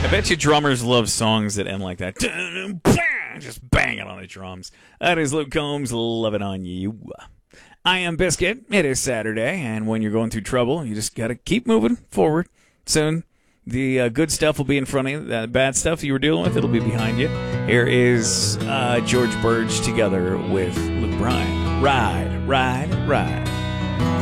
I bet you drummers love songs that end like that. Just banging on the drums. That is Luke Combs. Love it on you. I am Biscuit. It is Saturday, and when you're going through trouble, you just got to keep moving forward. Soon, the good stuff will be in front of you. The bad stuff you were dealing with, it'll be behind you. Here is George Burge together with Luke Bryan. Ride, ride, ride.